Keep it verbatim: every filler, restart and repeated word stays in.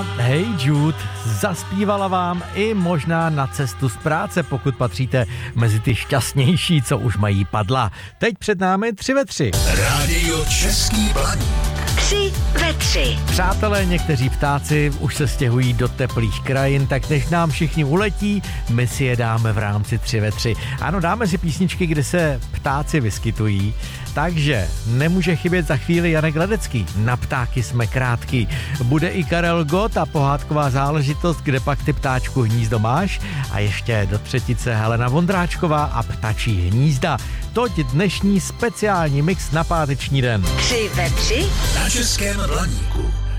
a Hey Jude zaspívala vám i možná na cestu z práce, pokud patříte mezi ty šťastnější, co už mají padla. Teď před námi tři ve tři. Rádio Český Blaník. Tři ve tři. Přátelé, někteří ptáci už se stěhují do teplých krajin, tak než nám všichni uletí, my si je dáme v rámci tři ve tři. Ano, dáme si písničky, kde se ptáci vyskytují, takže nemůže chybět za chvíli Janek Ledecký. Na ptáky jsme krátký. Bude i Karel Gott a pohádková záležitost, kde pak ty ptáčku hnízdo máš. A ještě do třetice Helena Vondráčková a ptačí hnízda. Toť dnešní speciální mix na páteční den. Tři ve tři. Na Českém Blaníku.